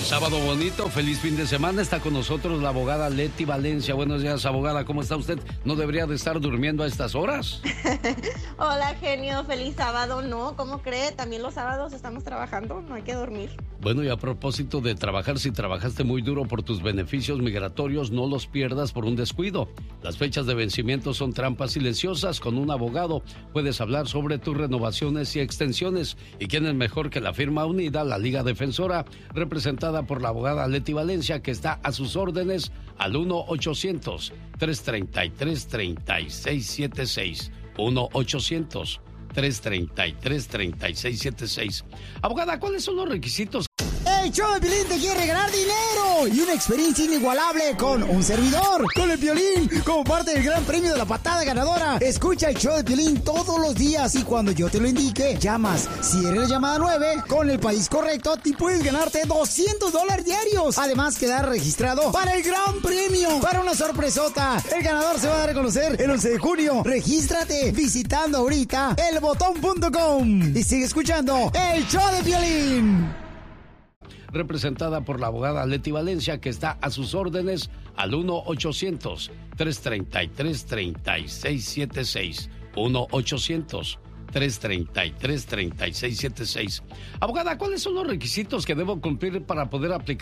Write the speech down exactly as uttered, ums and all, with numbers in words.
Sábado bonito, feliz fin de semana. Está con nosotros la abogada Leti Valencia. Buenos días, abogada. ¿Cómo está usted? ¿No debería de estar durmiendo a estas horas? Hola, genio. Feliz sábado. No, ¿cómo cree? También los sábados estamos trabajando. No hay que dormir. Bueno, y a propósito de trabajar, si trabajaste muy duro por tus beneficios migratorios, no los pierdas por un descuido. Las fechas de vencimiento son trampas silenciosas. Con un abogado puedes hablar sobre tus renovaciones y extensiones. ¿Y quién es mejor que la firma unida, la Liga Defensora, representada por la abogada Leti Valencia, que está a sus órdenes al uno ochocientos, tres treinta y tres, treinta y seis setenta y seis? uno ochocientos, tres treinta y tres, treinta y seis setenta y seis. Abogada, ¿cuáles son los requisitos? El show de Piolín te quiere ganar dinero y una experiencia inigualable con un servidor, con el Piolín, como parte del gran premio de la patada ganadora. Escucha el show de Piolín todos los días y cuando yo te lo indique, llamas. Si eres la llamada nueve, con el país correcto, te puedes ganarte doscientos dólares diarios. Además, quedar registrado para el gran premio, para una sorpresota. El ganador se va a dar a conocer el once de junio. Regístrate visitando ahorita el botón punto com y sigue escuchando el show de Piolín. Representada por la abogada Leti Valencia, que está a sus órdenes al uno ochocientos, tres treinta y tres, treinta y seis setenta y seis. uno ochocientos, tres treinta y tres, treinta y seis setenta y seis. Abogada, ¿cuáles son los requisitos que debo cumplir para poder aplicar